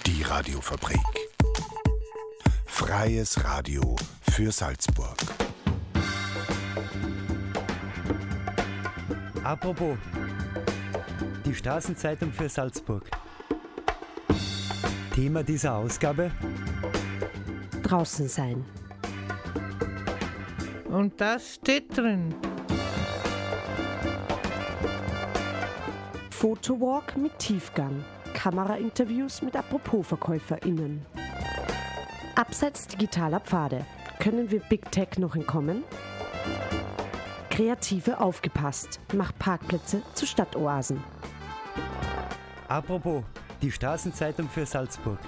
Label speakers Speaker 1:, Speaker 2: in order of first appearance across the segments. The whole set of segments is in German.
Speaker 1: Die Radiofabrik. Freies Radio für Salzburg.
Speaker 2: Apropos, die Straßenzeitung für Salzburg. Thema dieser Ausgabe:
Speaker 3: Draußen sein.
Speaker 4: Und das steht drin.
Speaker 3: Fotowalk mit Tiefgang. Kamerainterviews mit Apropos-VerkäuferInnen. Abseits digitaler Pfade. Können wir Big Tech noch entkommen? Kreative aufgepasst. Macht Parkplätze zu Stadtoasen.
Speaker 2: Apropos, die Straßenzeitung für Salzburg.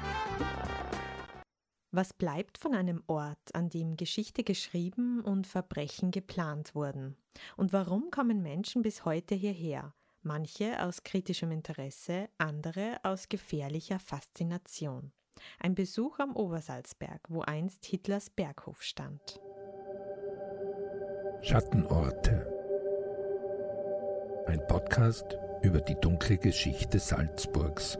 Speaker 5: Was bleibt von einem Ort, an dem Geschichte geschrieben und Verbrechen geplant wurden? Und warum kommen Menschen bis heute hierher? Manche aus kritischem Interesse, andere aus gefährlicher Faszination. Ein Besuch am Obersalzberg, wo einst Hitlers Berghof stand.
Speaker 6: Schattenorte. Ein Podcast über die dunkle Geschichte Salzburgs.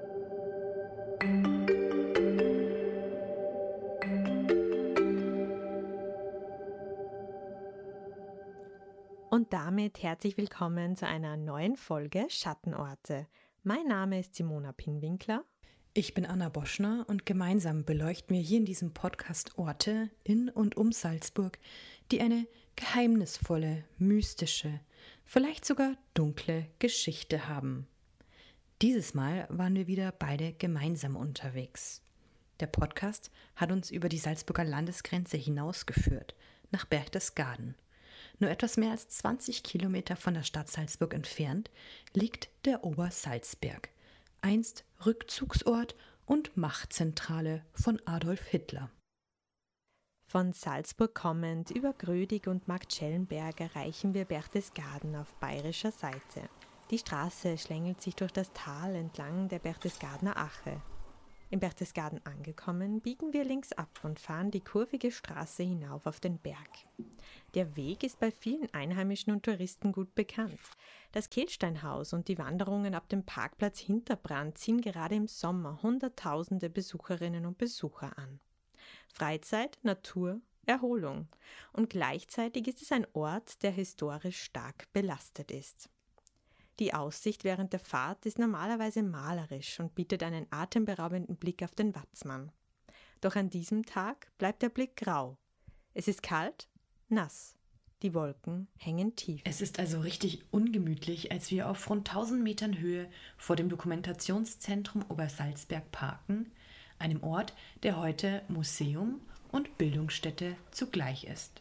Speaker 5: Und damit herzlich willkommen zu einer neuen Folge Schattenorte. Mein Name ist Simona Pinwinkler.
Speaker 7: Ich bin Anna Boschner und gemeinsam beleuchten wir hier in diesem Podcast Orte in und um Salzburg, die eine geheimnisvolle, mystische, vielleicht sogar dunkle Geschichte haben. Dieses Mal waren wir wieder beide gemeinsam unterwegs. Der Podcast hat uns über die Salzburger Landesgrenze hinausgeführt, nach Berchtesgaden. Nur etwas mehr als 20 Kilometer von der Stadt Salzburg entfernt liegt der Obersalzberg, einst Rückzugsort und Machtzentrale von Adolf Hitler.
Speaker 5: Von Salzburg kommend über Grödig und Marktschellenberg erreichen wir Berchtesgaden auf bayerischer Seite. Die Straße schlängelt sich durch das Tal entlang der Berchtesgadener Ache. In Berchtesgaden angekommen, biegen wir links ab und fahren die kurvige Straße hinauf auf den Berg. Der Weg ist bei vielen Einheimischen und Touristen gut bekannt. Das Kehlsteinhaus und die Wanderungen ab dem Parkplatz Hinterbrand ziehen gerade im Sommer Hunderttausende Besucherinnen und Besucher an. Freizeit, Natur, Erholung. Und gleichzeitig ist es ein Ort, der historisch stark belastet ist. Die Aussicht während der Fahrt ist normalerweise malerisch und bietet einen atemberaubenden Blick auf den Watzmann. Doch an diesem Tag bleibt der Blick grau. Es ist kalt, nass. Die Wolken hängen tief.
Speaker 7: Es ist also richtig ungemütlich, als wir auf rund 1000 Metern Höhe vor dem Dokumentationszentrum Obersalzberg parken, einem Ort, der heute Museum und Bildungsstätte zugleich ist.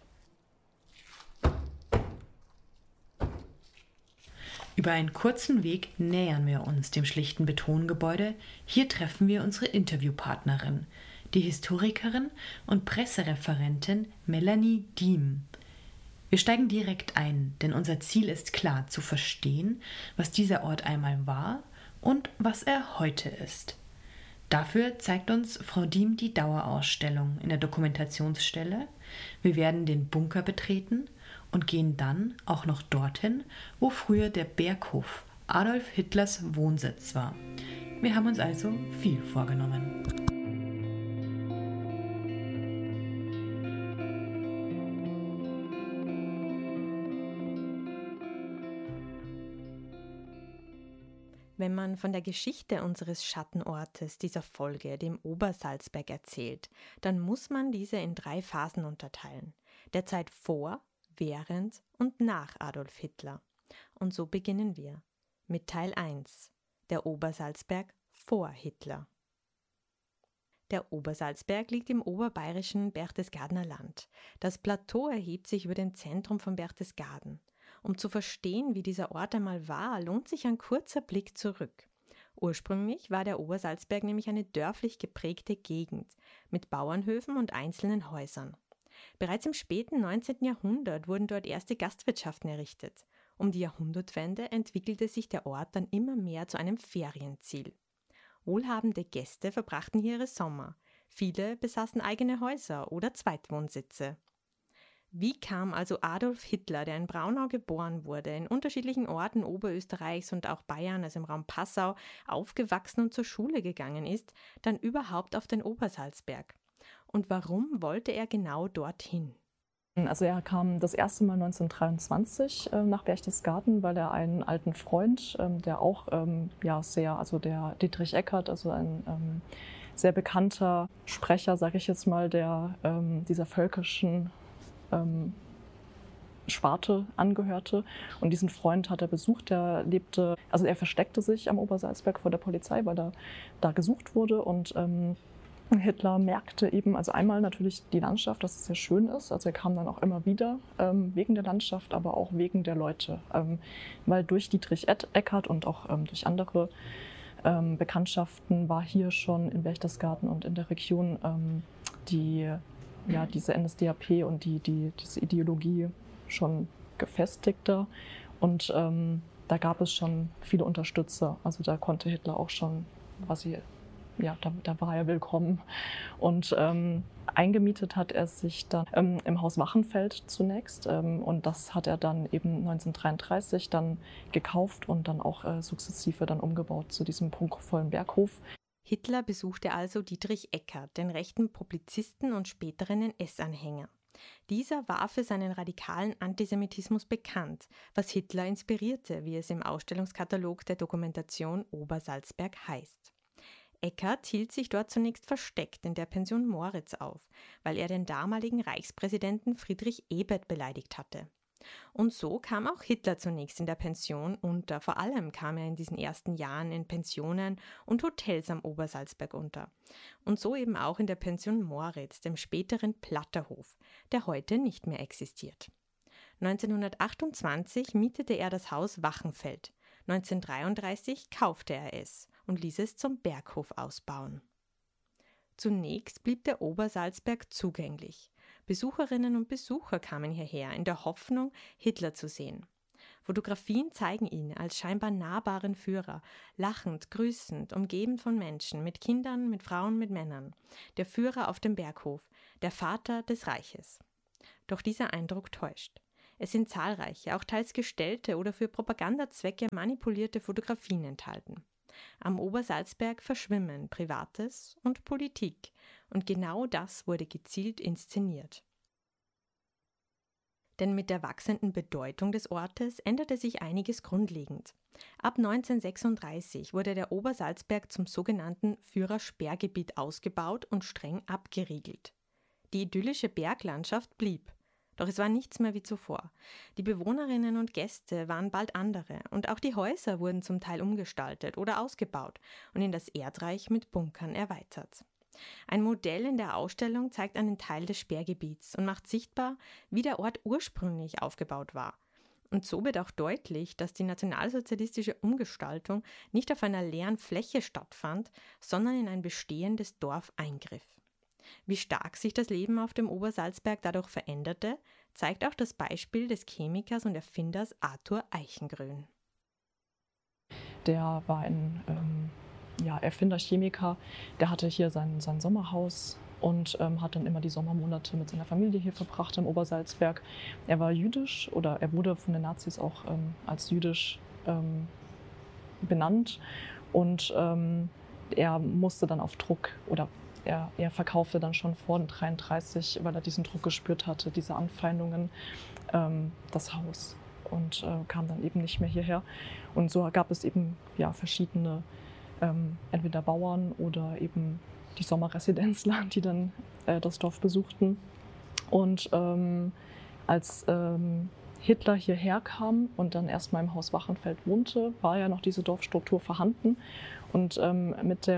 Speaker 7: Über einen kurzen Weg nähern wir uns dem schlichten Betongebäude. Hier treffen wir unsere Interviewpartnerin, die Historikerin und Pressereferentin Melanie Diem. Wir steigen direkt ein, denn unser Ziel ist klar, zu verstehen, was dieser Ort einmal war und was er heute ist. Dafür zeigt uns Frau Diem die Dauerausstellung in der Dokumentationsstelle. Wir werden den Bunker betreten und gehen dann auch noch dorthin, wo früher der Berghof Adolf Hitlers Wohnsitz war. Wir haben uns also viel vorgenommen.
Speaker 5: Wenn man von der Geschichte unseres Schattenortes dieser Folge, dem Obersalzberg, erzählt, dann muss man diese in 3 Phasen unterteilen. Der Zeit vor, während und nach Adolf Hitler. Und so beginnen wir mit Teil 1, der Obersalzberg vor Hitler. Der Obersalzberg liegt im oberbayerischen Berchtesgadener Land. Das Plateau erhebt sich über dem Zentrum von Berchtesgaden. Um zu verstehen, wie dieser Ort einmal war, lohnt sich ein kurzer Blick zurück. Ursprünglich war der Obersalzberg nämlich eine dörflich geprägte Gegend mit Bauernhöfen und einzelnen Häusern. Bereits im späten 19. Jahrhundert wurden dort erste Gastwirtschaften errichtet. Um die Jahrhundertwende entwickelte sich der Ort dann immer mehr zu einem Ferienziel. Wohlhabende Gäste verbrachten hier ihre Sommer. Viele besaßen eigene Häuser oder Zweitwohnsitze. Wie kam also Adolf Hitler, der in Braunau geboren wurde, in unterschiedlichen Orten Oberösterreichs und auch Bayern, also im Raum Passau, aufgewachsen und zur Schule gegangen ist, dann überhaupt auf den Obersalzberg? Und warum wollte er genau dorthin?
Speaker 8: Also er kam das erste Mal 1923 nach Berchtesgaden, weil er einen alten Freund, der auch der Dietrich Eckart, also ein sehr bekannter Sprecher, sage ich jetzt mal, der dieser völkischen Sparte angehörte. Und diesen Freund hat er besucht, er versteckte sich am Obersalzberg vor der Polizei, weil er da gesucht wurde. Und Hitler merkte eben, also einmal natürlich die Landschaft, dass es sehr schön ist. Also er kam dann auch immer wieder wegen der Landschaft, aber auch wegen der Leute. Weil durch Dietrich Eckart und auch durch andere Bekanntschaften war hier schon in Berchtesgaden und in der Region diese NSDAP und diese Ideologie schon gefestigter. Und da gab es schon viele Unterstützer. Also da konnte Hitler auch schon da war er willkommen. Und eingemietet hat er sich dann im Haus Wachenfeld zunächst. Und das hat er dann eben 1933 dann gekauft und dann auch sukzessive dann umgebaut zu diesem prunkvollen Berghof.
Speaker 5: Hitler besuchte also Dietrich Eckart, den rechten Publizisten und späteren NS-Anhänger. Dieser war für seinen radikalen Antisemitismus bekannt, was Hitler inspirierte, wie es im Ausstellungskatalog der Dokumentation Obersalzberg heißt. Eckart hielt sich dort zunächst versteckt in der Pension Moritz auf, weil er den damaligen Reichspräsidenten Friedrich Ebert beleidigt hatte. Und so kam auch Hitler zunächst in der Pension unter. Vor allem kam er in diesen ersten Jahren in Pensionen und Hotels am Obersalzberg unter. Und so eben auch in der Pension Moritz, dem späteren Platterhof, der heute nicht mehr existiert. 1928 mietete er das Haus Wachenfeld. 1933 kaufte er es und ließ es zum Berghof ausbauen. Zunächst blieb der Obersalzberg zugänglich. Besucherinnen und Besucher kamen hierher in der Hoffnung, Hitler zu sehen. Fotografien zeigen ihn als scheinbar nahbaren Führer, lachend, grüßend, umgeben von Menschen, mit Kindern, mit Frauen, mit Männern. Der Führer auf dem Berghof, der Vater des Reiches. Doch dieser Eindruck täuscht. Es sind zahlreiche, auch teils gestellte oder für Propagandazwecke manipulierte Fotografien enthalten. Am Obersalzberg verschwimmen Privates und Politik, und genau das wurde gezielt inszeniert. Denn mit der wachsenden Bedeutung des Ortes änderte sich einiges grundlegend. Ab 1936 wurde der Obersalzberg zum sogenannten Führersperrgebiet ausgebaut und streng abgeriegelt. Die idyllische Berglandschaft blieb. Doch es war nichts mehr wie zuvor. Die Bewohnerinnen und Gäste waren bald andere und auch die Häuser wurden zum Teil umgestaltet oder ausgebaut und in das Erdreich mit Bunkern erweitert. Ein Modell in der Ausstellung zeigt einen Teil des Sperrgebiets und macht sichtbar, wie der Ort ursprünglich aufgebaut war. Und so wird auch deutlich, dass die nationalsozialistische Umgestaltung nicht auf einer leeren Fläche stattfand, sondern in ein bestehendes Dorf eingriff. Wie stark sich das Leben auf dem Obersalzberg dadurch veränderte, zeigt auch das Beispiel des Chemikers und Erfinders Arthur Eichengrün.
Speaker 8: Der war ein Erfinder, Chemiker, der hatte hier sein Sommerhaus und hat dann immer die Sommermonate mit seiner Familie hier verbracht im Obersalzberg. Er war jüdisch oder er wurde von den Nazis auch als jüdisch benannt und er musste dann auf Druck oder er verkaufte dann schon vor 1933, weil er diesen Druck gespürt hatte, diese Anfeindungen, das Haus und kam dann eben nicht mehr hierher. Und so gab es eben verschiedene, entweder Bauern oder eben die Sommerresidenzler, die dann das Dorf besuchten. Und als Hitler hierher kam und dann erstmal im Haus Wachenfeld wohnte, war ja noch diese Dorfstruktur vorhanden. Und ab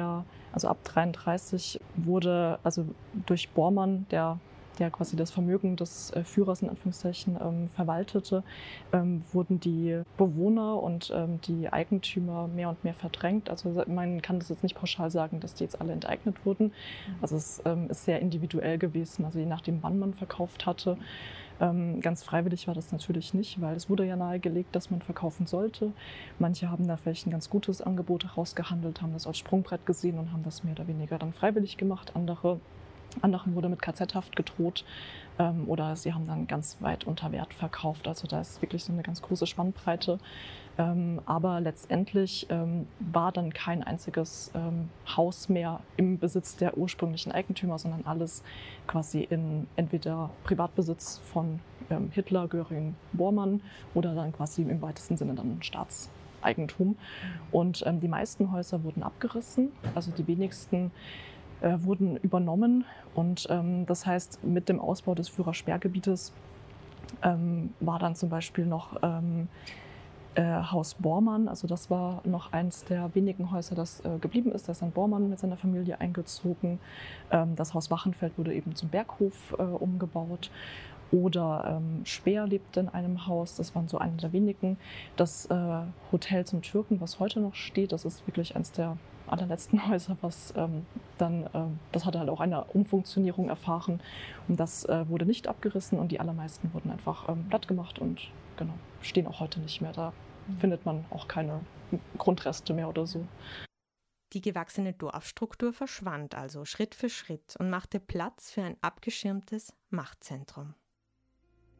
Speaker 8: 1933 wurde durch Bormann, der quasi das Vermögen des Führers in Anführungszeichen verwaltete, wurden die Bewohner und die Eigentümer mehr und mehr verdrängt. Also man kann das jetzt nicht pauschal sagen, dass die jetzt alle enteignet wurden. Also es ist sehr individuell gewesen, also je nachdem, wann man verkauft hatte. Ganz freiwillig war das natürlich nicht, weil es wurde ja nahegelegt, dass man verkaufen sollte. Manche haben da vielleicht ein ganz gutes Angebot herausgehandelt, haben das als Sprungbrett gesehen und haben das mehr oder weniger dann freiwillig gemacht. Andere Anderen wurde mit KZ-Haft gedroht oder sie haben dann ganz weit unter Wert verkauft. Also da ist wirklich so eine ganz große Spannbreite. Aber letztendlich war dann kein einziges Haus mehr im Besitz der ursprünglichen Eigentümer, sondern alles quasi in entweder Privatbesitz von Hitler, Göring, Bormann oder dann quasi im weitesten Sinne dann Staatseigentum. Und die meisten Häuser wurden abgerissen, also die wenigsten wurden übernommen. Und das heißt, mit dem Ausbau des Führersperrgebietes war dann zum Beispiel noch Haus Bormann, also das war noch eins der wenigen Häuser, das geblieben ist. Da ist dann Bormann mit seiner Familie eingezogen. Das Haus Wachenfeld wurde eben zum Berghof umgebaut. Oder Speer lebte in einem Haus, das waren so eine der wenigen. Das Hotel zum Türken, was heute noch steht, das ist wirklich eines der allerletzten Häuser, was das hatte halt auch eine Umfunktionierung erfahren. Und das wurde nicht abgerissen und die allermeisten wurden einfach platt gemacht und genau, stehen auch heute nicht mehr. Da findet man auch keine Grundreste mehr oder so.
Speaker 5: Die gewachsene Dorfstruktur verschwand also Schritt für Schritt und machte Platz für ein abgeschirmtes Machtzentrum.